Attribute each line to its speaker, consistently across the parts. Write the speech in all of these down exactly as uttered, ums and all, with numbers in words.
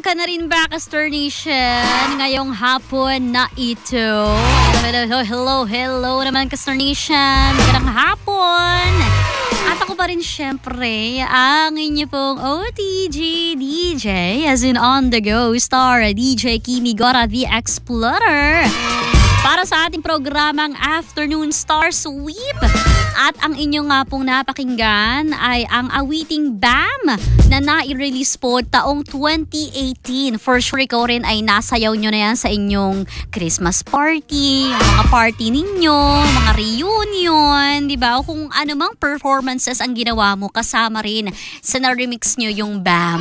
Speaker 1: ka na rin ba, Castor Nation, ngayong hapon na ito? Hello, hello, hello, hello naman, Castor Nation. Magandang hapon. At ako pa rin syempre, ang inyo pong O T G D J, as in on the go star, D J Kimi Gora, the Explorer. Para sa ating programang Afternoon Star Sweep. At ang inyong nga pong napakinggan ay ang awiting B A M na nai-release po taong twenty eighteen. For sure, ikaw rin ay nasayaw nyo na yan sa inyong Christmas party, mga party ninyo, mga reunion, di ba? O kung ano mang performances ang ginawa mo, kasama rin sa na-remix nyo yung B A M.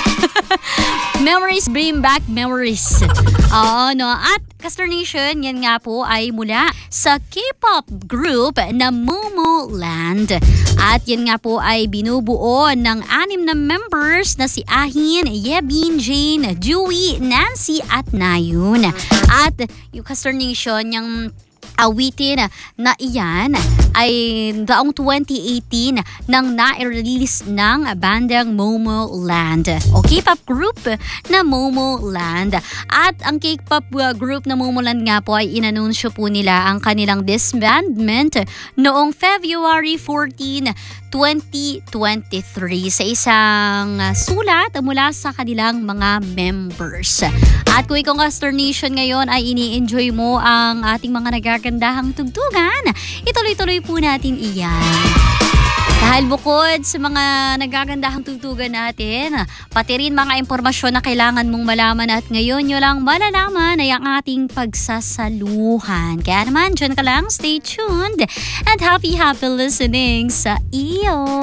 Speaker 1: Memories bring back memories. Oo, no? At Castor Nation, yan nga po ay mula sa K-pop group na Momoland. At yan nga po ay binubuo ng anim na members na si Ahin, Yebin, Jane, Dewey, Nancy at Nayun. At yung Castor Nation, yung awitin na iyan ay taong twenty eighteen nang na-release ng bandang Momoland o K-pop group na Momoland. At ang K-pop group na Momoland nga po ay inanunsyo po nila ang kanilang disbandment noong February fourteenth, twenty twenty-three sa isang sulat mula sa kanilang mga members. At kung ikaw, Castor Nation, ngayon ay ini-enjoy mo ang ating mga nagagandahang tugtugan, ituloy-tuloy po natin iyan. Dahil bukod sa mga nagagandahang tugtugan natin, pati rin mga impormasyon na kailangan mong malaman at ngayon nyo lang malalaman ay ang ating pagsasaluhan. Kaya naman, dyan ka lang, stay tuned and happy happy listening sa iyo.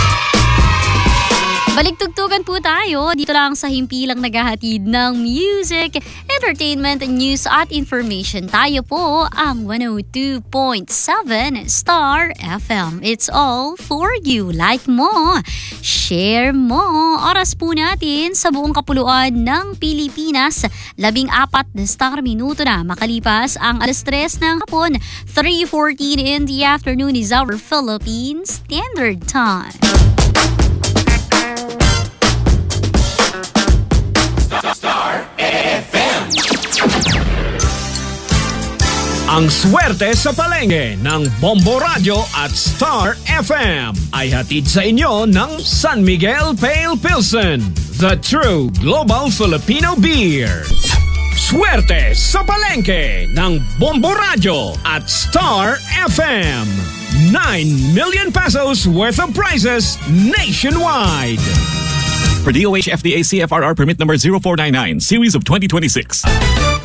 Speaker 1: Balik-tugtugan po tayo dito lang sa himpilang naghahatid ng music, entertainment, news at information. Tayo po ang one oh two point seven Star F M. It's all for you. Like mo, share mo. Oras po natin sa buong kapuluan ng Pilipinas. Labing apat na star minuto na makalipas ang alas tres ng hapon. three fourteen in the afternoon is our Philippine Standard Time.
Speaker 2: Star F M.
Speaker 3: Ang swerte sa palengke ng Bombo Radio at Star F M ay hatid sa inyo ng San Miguel Pale Pilsen, the true global Filipino beer. Swerte sa palengke ng Bombo Radio at Star F M. nine million pesos worth of prizes nationwide.
Speaker 4: For D O H F D A C F R R permit number zero four nine nine, series of twenty twenty-six.